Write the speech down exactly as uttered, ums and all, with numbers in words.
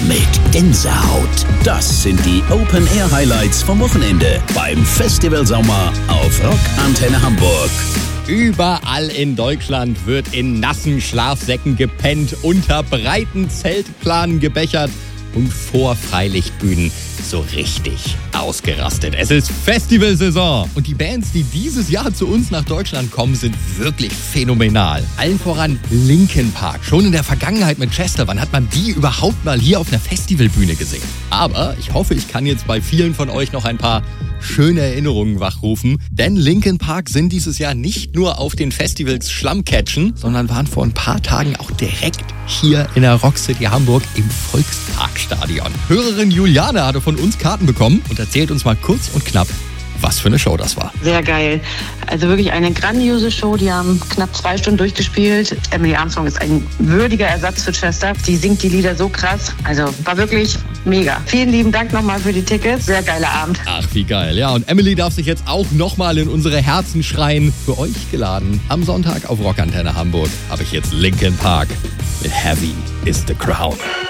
mit Gänsehaut. Das sind die Open-Air-Highlights vom Wochenende beim Festival Sommer auf Rock Antenne Hamburg. Überall in Deutschland wird in nassen Schlafsäcken gepennt, unter breiten Zeltplanen gebechert und vor Freilichtbühnen so richtig ausgerastet. Es ist Festivalsaison und die Bands, die dieses Jahr zu uns nach Deutschland kommen, sind wirklich phänomenal. Allen voran Linkin Park. Schon in der Vergangenheit mit Chester, wann hat man die überhaupt mal hier auf einer Festivalbühne gesehen? Aber ich hoffe, ich kann jetzt bei vielen von euch noch ein paar schöne Erinnerungen wachrufen, denn Linkin Park sind dieses Jahr nicht nur auf den Festivals Schlammcatchen, sondern waren vor ein paar Tagen auch direkt hier in der Rockcity Hamburg im Volksparkstadion. Hörerin Juliane hatte von uns Karten bekommen und erzählt uns mal kurz und knapp, was für eine Show das war. Sehr geil. Also wirklich eine grandiose Show. Die haben knapp zwei Stunden durchgespielt. Emily Armstrong ist ein würdiger Ersatz für Chester. Sie singt die Lieder so krass. Also war wirklich mega. Vielen lieben Dank nochmal für die Tickets. Sehr geiler Abend. Ach, wie geil. Ja, und Emily darf sich jetzt auch nochmal in unsere Herzen schreien. Für euch geladen. Am Sonntag auf Rockantenne Hamburg habe ich jetzt Linkin Park mit Heavy is the Crown.